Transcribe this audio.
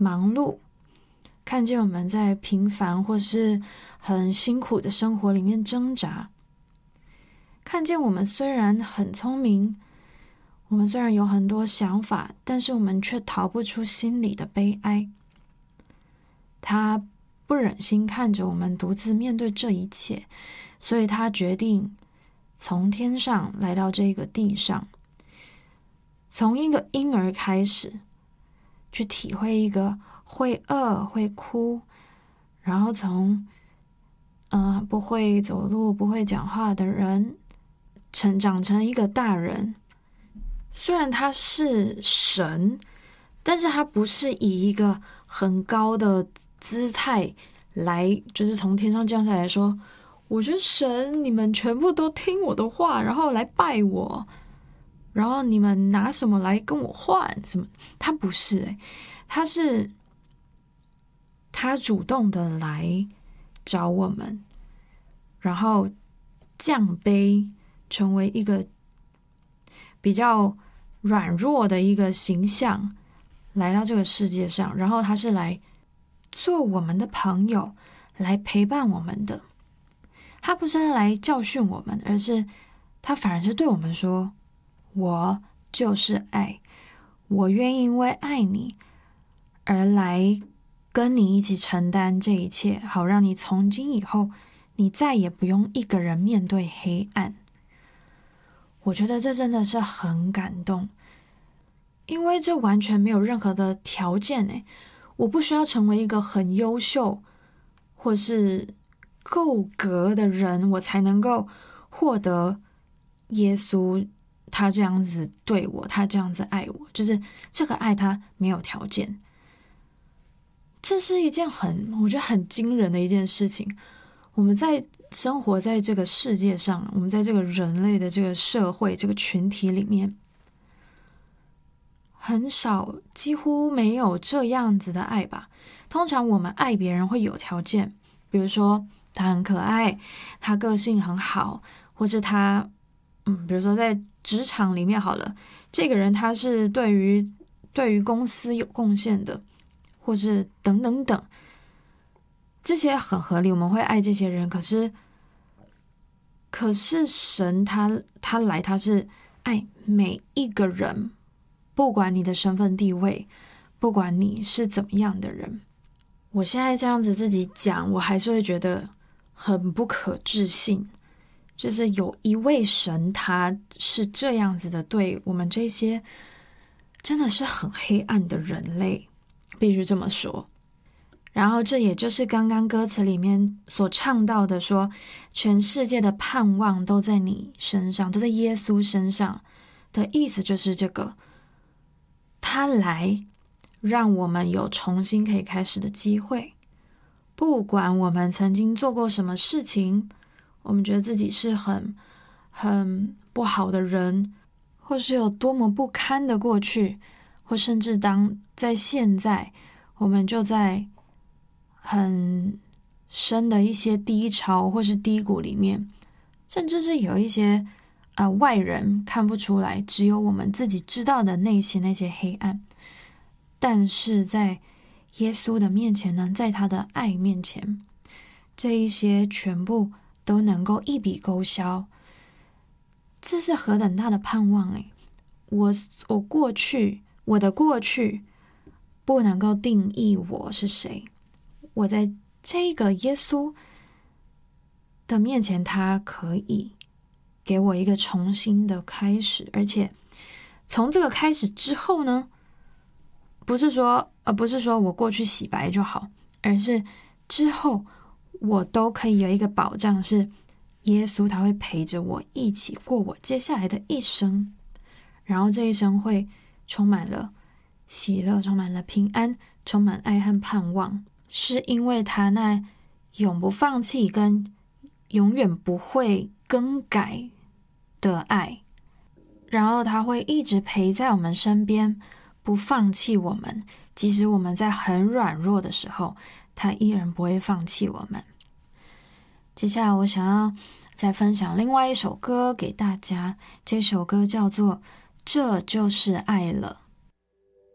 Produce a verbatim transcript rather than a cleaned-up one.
忙碌，看见我们在平凡或是很辛苦的生活里面挣扎，看见我们虽然很聪明，我们虽然有很多想法，但是我们却逃不出心里的悲哀。他不忍心看着我们独自面对这一切，所以他决定从天上来到这个地上，从一个婴儿开始，去体会一个会饿会哭，然后从呃不会走路不会讲话的人成长成一个大人。虽然他是神，但是他不是以一个很高的姿态来，就是从天上降下来说，我是神，你们全部都听我的话，然后来拜我，然后你们拿什么来跟我换什么。他不是、欸、他是他主动的来找我们，然后降卑成为一个比较软弱的一个形象来到这个世界上，然后他是来做我们的朋友，来陪伴我们的。他不是来教训我们，而是他反而是对我们说，我就是爱，我愿意因为爱你而来跟你一起承担这一切，好让你从今以后你再也不用一个人面对黑暗。我觉得这真的是很感动，因为这完全没有任何的条件诶，我不需要成为一个很优秀或是够格的人，我才能够获得耶稣他这样子对我，他这样子爱我，就是这个爱他没有条件。这是一件很我觉得很惊人的一件事情。我们在生活在这个世界上，我们在这个人类的这个社会这个群体里面，很少几乎没有这样子的爱吧。通常我们爱别人会有条件，比如说他很可爱，他个性很好，或是他嗯，比如说在职场里面好了，这个人他是对于对于公司有贡献的，或是等等等，这些很合理，我们会爱这些人。可是可是神他他来他是爱每一个人，不管你的身份地位，不管你是怎么样的人。我现在这样子自己讲，我还是会觉得很不可置信，就是有一位神他是这样子的对我们这些真的是很黑暗的人类，必须这么说。然后这也就是刚刚歌词里面所唱到的说，全世界的盼望都在你身上，都在耶稣身上的意思，就是这个他来让我们有重新可以开始的机会。不管我们曾经做过什么事情，我们觉得自己是很很不好的人，或是有多么不堪的过去，或甚至当在现在我们就在很深的一些低潮或是低谷里面，甚至是有一些呃外人看不出来，只有我们自己知道的内心那些黑暗。但是在耶稣的面前呢，在他的爱面前，这一些全部都能够一笔勾销。这是何等大的盼望诶！我我过去我的过去不能够定义我是谁，我在这个耶稣的面前，他可以给我一个重新的开始。而且从这个开始之后呢，不是说呃不是说我过去洗白就好，而是之后我都可以有一个保障，是耶稣他会陪着我一起过我接下来的一生，然后这一生会充满了喜乐，充满了平安，充满爱和盼望，是因为他那永不放弃跟永远不会更改的爱，然后他会一直陪在我们身边，不放弃我们，即使我们在很软弱的时候，他依然不会放弃我们。接下来我想要再分享另外一首歌给大家，这首歌叫做《这就是爱了》。